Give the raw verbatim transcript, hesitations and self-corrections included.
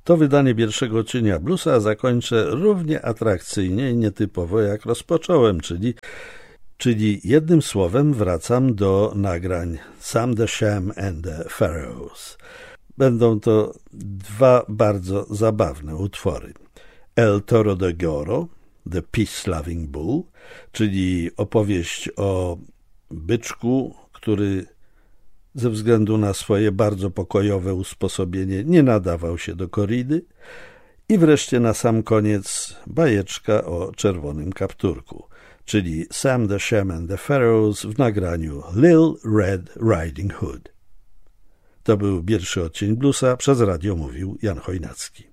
To wydanie pierwszego odcienia bluesa zakończę równie atrakcyjnie i nietypowo jak rozpocząłem, czyli, czyli jednym słowem wracam do nagrań Sam the Sham and the Pharaohs. Będą to dwa bardzo zabawne utwory. El Toro de Goro, The Peace-Loving Bull, czyli opowieść o byczku, który ze względu na swoje bardzo pokojowe usposobienie nie nadawał się do koridy, i wreszcie na sam koniec bajeczka o czerwonym kapturku, czyli Sam the Sham and the Pharaohs w nagraniu Lil Red Riding Hood. To był pierwszy odcień bluesa, przez radio mówił Jan Chojnacki.